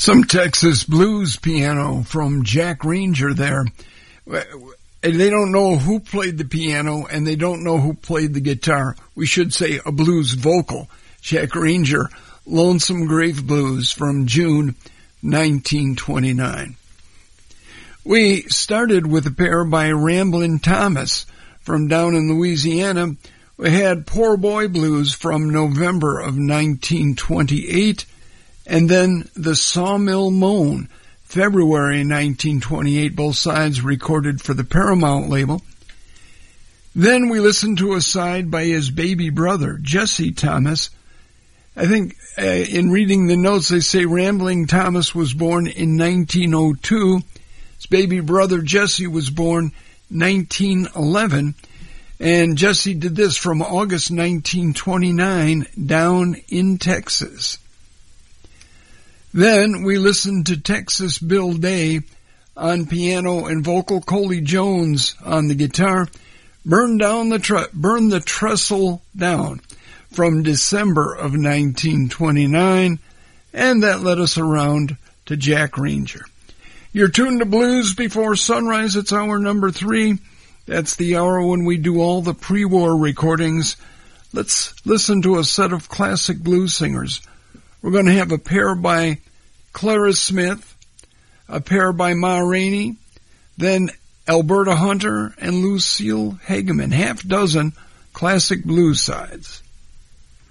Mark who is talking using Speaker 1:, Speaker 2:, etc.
Speaker 1: Some Texas blues piano from Jack Ranger there. They don't know who played the piano and they don't know who played the guitar. We should say a blues vocal. Jack Ranger, Lonesome Grave Blues from June 1929. We started with a pair by Ramblin' Thomas from down in Louisiana. We had Poor Boy Blues from November of 1928, and then the Sawmill Moan, February 1928, both sides recorded for the Paramount label. Then we listened to a side by his baby brother, Jesse Thomas. I think in reading the notes, they say Ramblin' Thomas was born in 1902. His baby brother, Jesse, was born 1911. And Jesse did this from August 1929 down in Texas. Then we listened to Texas Bill Day on piano and vocal, Coley Jones on the guitar, Burn the Trestle Down from December of 1929, and that led us around to Jack Ranger. You're tuned to Blues Before Sunrise. It's hour number 3. That's the hour when we do all the pre-war recordings. Let's listen to a set of classic blues singers. We're going to have a pair by Clara Smith, a pair by Ma Rainey, then Alberta Hunter and Lucille Hageman, half dozen classic blues sides.